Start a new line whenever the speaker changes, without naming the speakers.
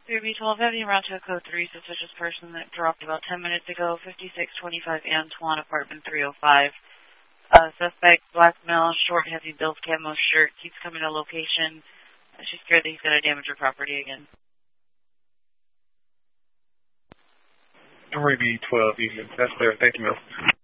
3B12 Avenue, Ronto Code 3, suspicious person that dropped about 10 minutes ago, 5625 Antoine, apartment 305. Suspect, black male, short, heavy build, camo shirt, keeps coming to location. She's scared that he's going to damage her property again.
3B12 Evening, that's clear. Thank you, Mill.